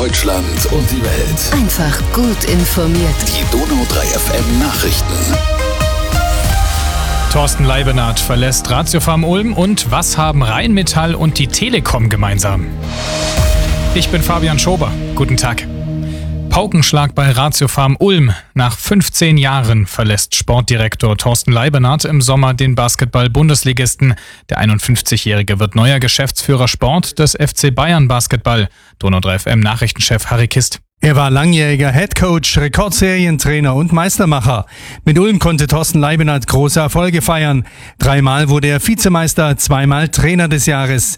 Deutschland und die Welt. Einfach gut informiert. Die Donau 3 FM Nachrichten. Thorsten Leibenhardt verlässt Ratiofarm Ulm und was haben Rheinmetall und die Telekom gemeinsam? Ich bin Fabian Schober. Guten Tag. Paukenschlag bei Ratiofarm Ulm. Nach 15 Jahren verlässt Sportdirektor Thorsten Leibenhardt im Sommer den Basketball-Bundesligisten. Der 51-Jährige wird neuer Geschäftsführer Sport des FC Bayern Basketball. Donau 3 FM Nachrichtenchef Harry Kist. Er war langjähriger Headcoach, Rekordserientrainer und Meistermacher. Mit Ulm konnte Thorsten Leibenhardt große Erfolge feiern. 3-mal wurde er Vizemeister, 2-mal Trainer des Jahres.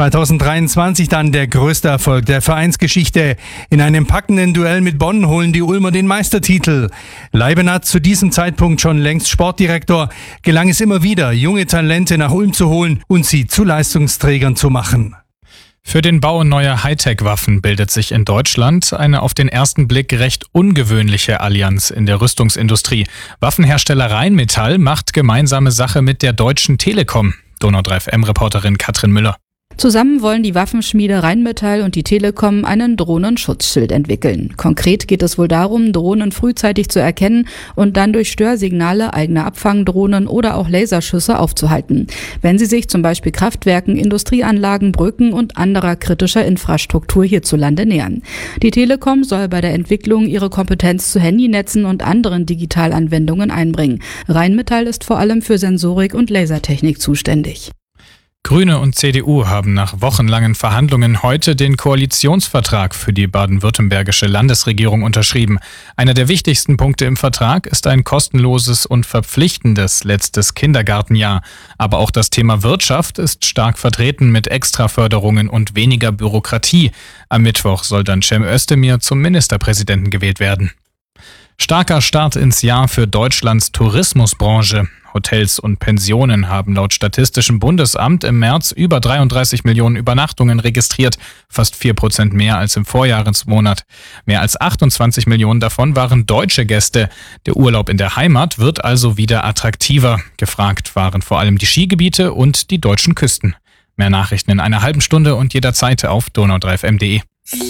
2023 dann der größte Erfolg der Vereinsgeschichte. In einem packenden Duell mit Bonn holen die Ulmer den Meistertitel. Leibenhardt, zu diesem Zeitpunkt schon längst Sportdirektor, gelang es immer wieder, junge Talente nach Ulm zu holen und sie zu Leistungsträgern zu machen. Für den Bau neuer Hightech-Waffen bildet sich in Deutschland eine auf den ersten Blick recht ungewöhnliche Allianz in der Rüstungsindustrie. Waffenhersteller Rheinmetall macht gemeinsame Sache mit der Deutschen Telekom. Donau 3 FM-Reporterin Katrin Müller. Zusammen wollen die Waffenschmiede Rheinmetall und die Telekom einen Drohnenschutzschild entwickeln. Konkret geht es wohl darum, Drohnen frühzeitig zu erkennen und dann durch Störsignale eigener Abfangdrohnen oder auch Laserschüsse aufzuhalten, wenn sie sich zum Beispiel Kraftwerken, Industrieanlagen, Brücken und anderer kritischer Infrastruktur hierzulande nähern. Die Telekom soll bei der Entwicklung ihre Kompetenz zu Handynetzen und anderen Digitalanwendungen einbringen. Rheinmetall ist vor allem für Sensorik und Lasertechnik zuständig. Grüne und CDU haben nach wochenlangen Verhandlungen heute den Koalitionsvertrag für die baden-württembergische Landesregierung unterschrieben. Einer der wichtigsten Punkte im Vertrag ist ein kostenloses und verpflichtendes letztes Kindergartenjahr. Aber auch das Thema Wirtschaft ist stark vertreten mit Extraförderungen und weniger Bürokratie. Am Mittwoch soll dann Cem Özdemir zum Ministerpräsidenten gewählt werden. Starker Start ins Jahr für Deutschlands Tourismusbranche. Hotels und Pensionen haben laut Statistischem Bundesamt im März über 33 Millionen Übernachtungen registriert, fast 4% mehr als im Vorjahresmonat. Mehr als 28 Millionen davon waren deutsche Gäste. Der Urlaub in der Heimat wird also wieder attraktiver. Gefragt waren vor allem die Skigebiete und die deutschen Küsten. Mehr Nachrichten in einer halben Stunde und jederzeit auf donau3fm.de.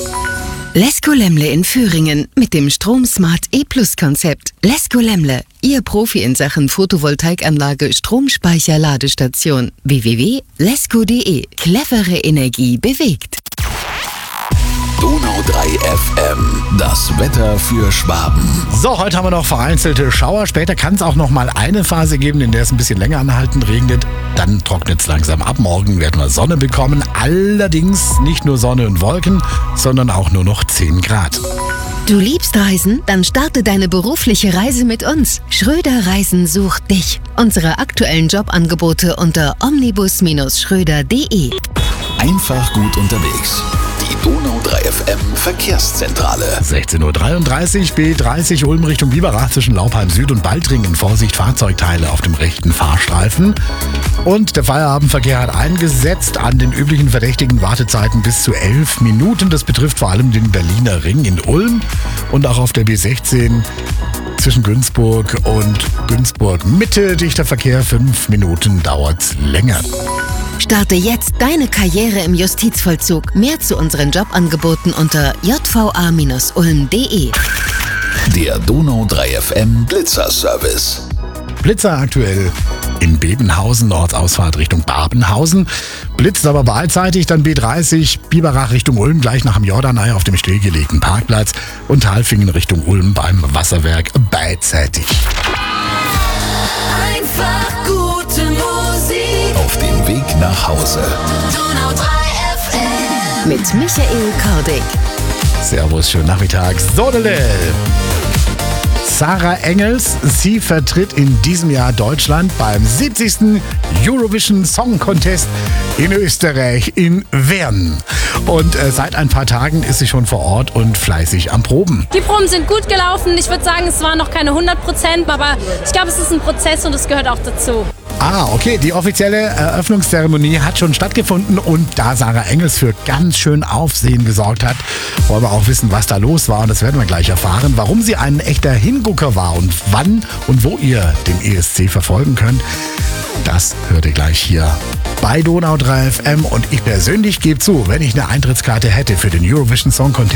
Lesko Lemle in Föhringen mit dem StromSmart E-Plus-Konzept. Lesko Lemle, Ihr Profi in Sachen Photovoltaikanlage, Stromspeicher, Ladestation. www.lesko.de. Clevere Energie bewegt. Donau 3 FM. Das Wetter für Schwaben. So, heute haben wir noch vereinzelte Schauer. Später kann es auch noch mal eine Phase geben, in der es ein bisschen länger anhaltend regnet. Dann trocknet es langsam ab. Morgen werden wir Sonne bekommen. Allerdings nicht nur Sonne und Wolken, sondern auch nur noch 10 Grad. Du liebst Reisen? Dann starte deine berufliche Reise mit uns. Schröder Reisen sucht dich. Unsere aktuellen Jobangebote unter omnibus-schröder.de. Einfach gut unterwegs. Die Donau 3 FM Verkehrszentrale. 16:33 Uhr, B30 Ulm Richtung Biberach zwischen Laubheim Süd und Baltringen. Vorsicht, Fahrzeugteile auf dem rechten Fahrstreifen. Und der Feierabendverkehr hat eingesetzt. An den üblichen verdächtigen Wartezeiten bis zu 11 Minuten. Das betrifft vor allem den Berliner Ring in Ulm und auch auf der B16 zwischen Günzburg und Günzburg Mitte. Dichter Verkehr, 5 Minuten dauert's länger. Starte jetzt deine Karriere im Justizvollzug. Mehr zu unseren Jobangeboten unter jva-ulm.de. Der Donau 3 FM Blitzer-Service. Blitzer aktuell in Bebenhausen, Nordsausfahrt Richtung Babenhausen. Blitzt aber beidseitig, dann B30 Biberach Richtung Ulm, gleich nach dem Jordanei auf dem stillgelegten Parkplatz und Talfingen Richtung Ulm beim Wasserwerk beidseitig. Einfach gute Musik. Auf dem Weg nach Hause. Donau 3 FM. Mit Michael Kordig. Servus, schönen Nachmittag. Sodele! Sarah Engels, sie vertritt in diesem Jahr Deutschland beim 70. Eurovision Song Contest in Österreich in Wern. Und seit ein paar Tagen ist sie schon vor Ort und fleißig am Proben. Die Proben sind gut gelaufen. Ich würde sagen, es waren noch keine 100%, aber ich glaube, es ist ein Prozess und es gehört auch dazu. Ah, okay, die offizielle Eröffnungszeremonie hat schon stattgefunden und da Sarah Engels für ganz schön Aufsehen gesorgt hat, wollen wir auch wissen, was da los war und das werden wir gleich erfahren, warum sie ein echter Hingucker war und wann und wo ihr den ESC verfolgen könnt. Das hört ihr gleich hier bei Donau 3 FM und ich persönlich gebe zu, wenn ich eine Eintrittskarte hätte für den Eurovision Song Contest,